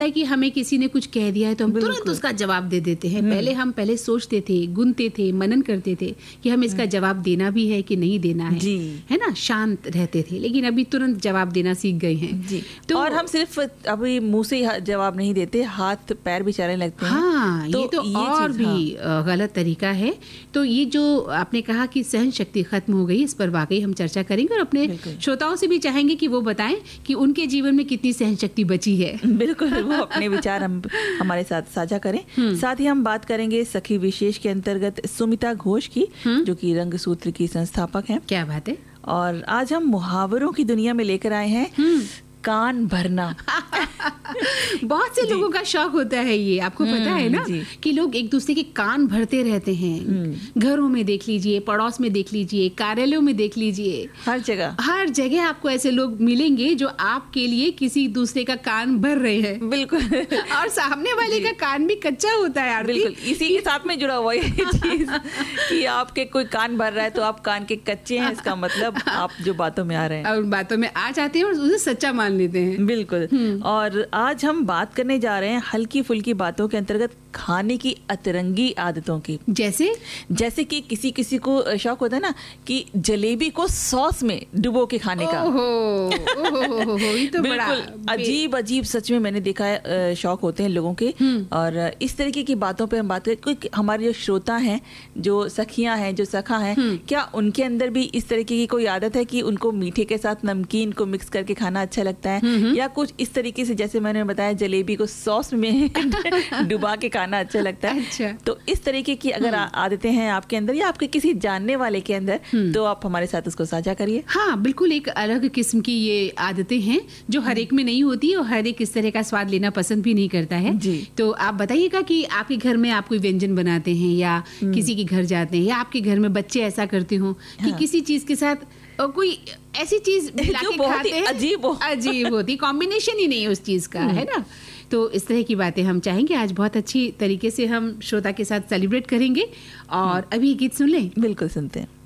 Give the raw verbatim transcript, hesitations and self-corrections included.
है कि हमें किसी ने कुछ कह दिया है तो हम तुरंत उसका जवाब दे देते हैं। पहले हम पहले सोचते थे, गुनते थे, मनन करते थे कि हमें इसका जवाब देना भी है कि नहीं देना है, है ना, शांत रहते थे। लेकिन अभी तुरंत जवाब देना सीख गए हैं जी। तो और हम सिर्फ अभी मुंह से ही जवाब नहीं देते, हाथ पैर भी चलने लगते हैं। हाँ, तो ये तो ये और भी हाँ। गलत तरीका है। तो ये जो आपने कहा कि सहन शक्ति खत्म हो गई, इस पर वाकई हम चर्चा करेंगे और अपने श्रोताओं से भी चाहेंगे कि वो बताएं कि उनके जीवन में कितनी सहन शक्ति बची है। बिल्कुल, वो अपने विचार हम हमारे साथ साझा करें। साथ ही हम बात करेंगे सखी विशेष के अंतर्गत सुमिता घोष की, जो कि रंगसूत्र की संस्थापक हैं। क्या बात है। और आज हम मुहावरों की दुनिया में लेकर आए हैं कान भरना। बहुत से लोगों का शौक होता है ये, आपको पता है ना, कि लोग एक दूसरे के कान भरते रहते हैं। घरों में देख लीजिए, पड़ोस में देख लीजिए, कार्यालयों में देख लीजिए, हर जगह हर जगह आपको ऐसे लोग मिलेंगे जो आपके लिए किसी दूसरे का कान भर रहे हैं। बिल्कुल। और सामने वाले का कान भी कच्चा होता है। बिल्कुल, इसी के साथ में जुड़ा हुआ ये चीज कि आपके कोई कान भर रहा है तो आप कान के कच्चे हैं, इसका मतलब आप जो बातों में आ रहे हैं और बातों में आ जाते हैं और उसे सच्चा मान लेते हैं। बिल्कुल। और आज हम बात करने जा रहे हैं हल्की फुल्की बातों के अंतर्गत खाने की अतरंगी आदतों की। जैसे जैसे कि किसी किसी को शौक होता है ना कि जलेबी को सॉस में डुबो के खाने का। ओहो, ओहो, ये तो बिल्कुल बड़ा अजीब अजीब सच में मैंने देखा है शौक होते हैं लोगों के। और इस तरीके की बातों पे हम बात करें, क्योंकि हमारे जो श्रोता हैं, जो सखियां हैं, जो सखा हैं, क्या उनके अंदर भी इस तरीके की कोई आदत है कि उनको मीठे के साथ नमकीन को मिक्स करके खाना अच्छा लगता है, या कुछ इस तरीके से जैसे मैंने बताया जलेबी को सॉस में डुबा के खाना अच्छा लगता है। अच्छा। तो इस तरीके की अगर आदतें हैं आपके अंदर या आपके किसी जानने वाले के अंदर, तो आप हमारे साथ उसको साझा करिए। हाँ, बिल्कुल, एक अलग किस्म की ये आदतें हैं जो हर एक में नहीं होती और हर एक इस तरह का स्वाद लेना पसंद भी नहीं करता है जी। तो आप बताइएगा कि आपके घर में आप कोई व्यंजन बनाते हैं या किसी के घर जाते हैं या आपके घर में बच्चे ऐसा करते हो कि हाँ। किसी चीज के साथ और कोई ऐसी चीज मिला के खाते हैं, अजीब हो अजीब होती, कॉम्बिनेशन ही नहीं है उस चीज का, है ना। तो इस तरह की बातें हम चाहेंगे आज बहुत अच्छी तरीके से हम श्रोता के साथ सेलिब्रेट करेंगे। और अभी गीत सुन लें। बिल्कुल सुनते हैं।